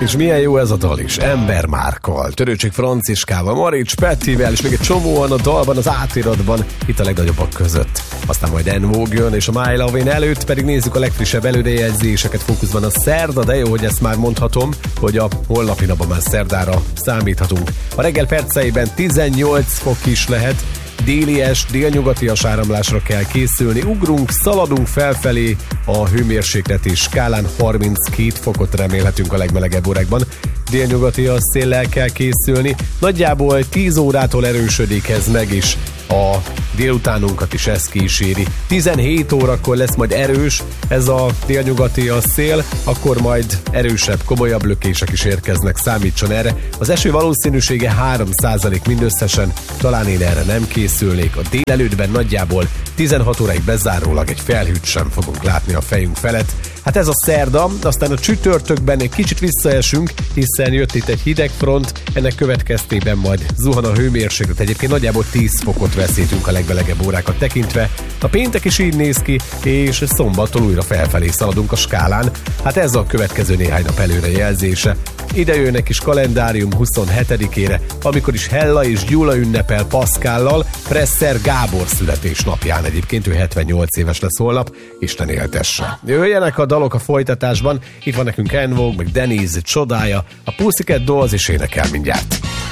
És milyen jó ez a dal is, Ember Márkkal, Törőcsik Franciskával, Marics Pettivel, és még egy csomóan a dalban, az átiratban, itt a legnagyobbak között. Aztán majd En Vogue jön, és a My Love-én előtt pedig nézzük a legfrissebb előrejegyzéseket. Fókuszban a szerda, de jó, hogy ezt már mondhatom, hogy a holnapi napban már szerdára számíthatunk. A reggel perceiben 18 fok is lehet, délies, délnyugatias áramlásra kell készülni. Ugrunk, szaladunk felfelé, a hőmérsékleti skálán 32 fokot remélhetünk a legmelegebb órákban. Délnyugatias széllel kell készülni. Nagyjából 10 órától erősödik ez meg is. A délutánunkat is ez kíséri. 17 órakor lesz majd erős ez a délnyugati szél, akkor majd erősebb, komolyabb lökések is érkeznek, számítson erre. Az eső valószínűsége 3% mindösszesen, talán én erre nem készülnék. A délelőttben nagyjából 16 óráig bezárólag egy felhőt sem fogunk látni a fejünk felett. Hát ez a szerda, aztán a csütörtökben egy kicsit visszaesünk, hiszen jött itt egy hidegfront, ennek következtében majd zuhan a hőmérséklet. Egyébként nagyjából 10 fokot veszítünk a legmelegebb órákat tekintve. A péntek is így néz ki, és szombattól újra felfelé szaladunk a skálán. Hát ez a következő néhány nap előrejelzése. Ide jön egy kis kalendárium 27-ére, amikor is Hella és Gyula ünnepel Paszkállal, Presser Gábor születésnapján. Egyébként ő 78 éves lesz holnap, Isten éltesse. Jöjjenek a dalok a folytatásban, itt van nekünk En Vogue, meg Denise csodája, a Pussycat Dolls is énekel mindjárt.